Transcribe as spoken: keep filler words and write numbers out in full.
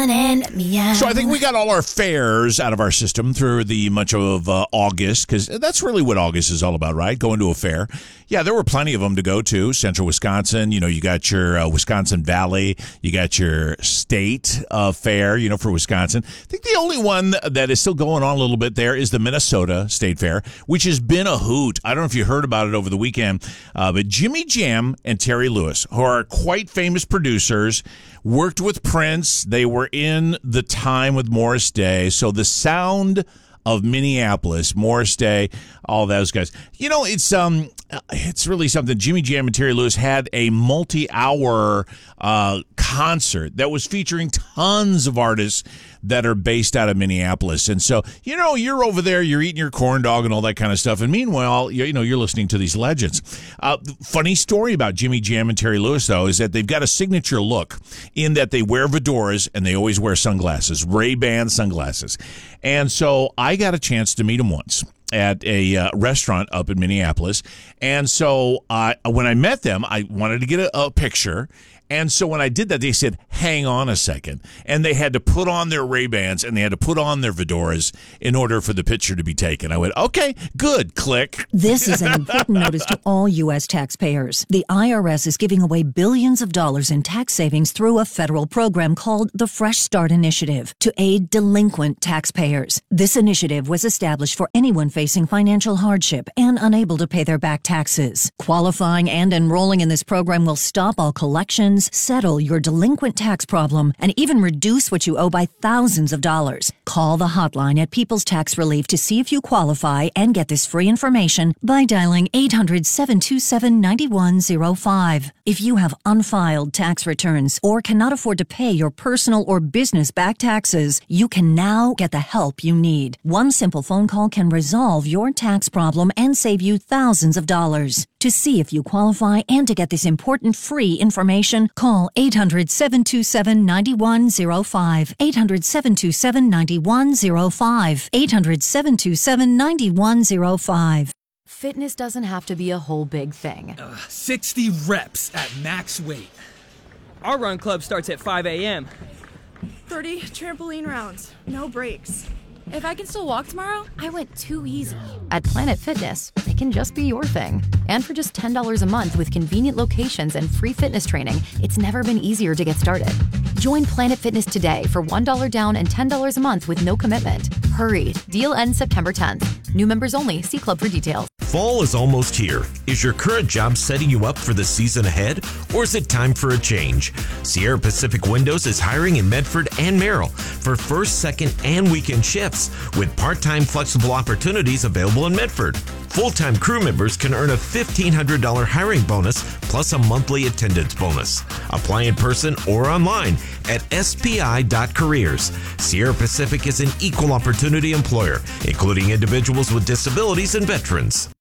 So I think we got all our fares out of our system through the much of uh, August, because that's really what August is all about, right? Going to a fair. Yeah, there were plenty of them to go to. Central Wisconsin, you know, you got your uh, Wisconsin Valley, you got your state uh, fair, you know, for Wisconsin. I think the only one that is still going on a little bit there is the Minnesota State Fair, which has been a hoot. I don't know if you heard about it over the weekend, uh, but Jimmy Jam and Terry Lewis, who are quite famous producers, worked with Prince. They were in the time with Morris Day. So the sound of Minneapolis, Morris Day, all those guys. You know, it's um, it's really something. Jimmy Jam and Terry Lewis had a multi-hour uh, concert that was featuring tons of artists that are based out of Minneapolis. And so, you know, you're over there, you're eating your corn dog and all that kind of stuff. And meanwhile, you know, you're listening to these legends. Uh, funny story about Jimmy Jam and Terry Lewis, though, is that they've got a signature look in that they wear fedoras and they always wear sunglasses, Ray-Ban sunglasses. And so I got a chance to meet them once at a uh, restaurant up in Minneapolis. And so uh, when I met them, I wanted to get a, a picture. And so when I did that, they said, hang on a second. And they had to put on their Ray-Bans and they had to put on their fedoras in order for the picture to be taken. I went, okay, good, click. This is an important notice to all U S taxpayers. The I R S is giving away billions of dollars in tax savings through a federal program called the Fresh Start Initiative to aid delinquent taxpayers. This initiative was established for anyone facing financial hardship and unable to pay their back taxes. Qualifying and enrolling in this program will stop all collections, settle your delinquent tax problem, and even reduce what you owe by thousands of dollars. Call the hotline at People's Tax Relief to see if you qualify and get this free information by dialing eight hundred, seven two seven, nine one zero five. If you have unfiled tax returns or cannot afford to pay your personal or business back taxes, you can now get the help you need. One simple phone call can resolve your tax problem and save you thousands of dollars. To see if you qualify and to get this important free information, call eight hundred, seven two seven, nine one zero five. eight hundred, seven two seven, nine one zero five. eight hundred, seven two seven, nine one zero five. Fitness doesn't have to be a whole big thing. Uh, sixty reps at max weight. Our run club starts at five a.m. thirty trampoline rounds, no breaks. If I can still walk tomorrow, I went too easy. At Planet Fitness, it can just be your thing. And for just ten dollars a month with convenient locations and free fitness training, it's never been easier to get started. Join Planet Fitness today for one dollar down and ten dollars a month with no commitment. Hurry, deal ends September tenth. New members only. See club for details. Fall is almost here. Is your current job setting you up for the season ahead, or is it time for a change? Sierra Pacific Windows is hiring in Medford and Merrill for first, second, and weekend shifts with part-time flexible opportunities available in Medford. Full-time crew members can earn a fifteen hundred dollars hiring bonus plus a monthly attendance bonus. Apply in person or online at S P I dot careers. Sierra Pacific is an equal opportunity employer, including individuals with disabilities and veterans.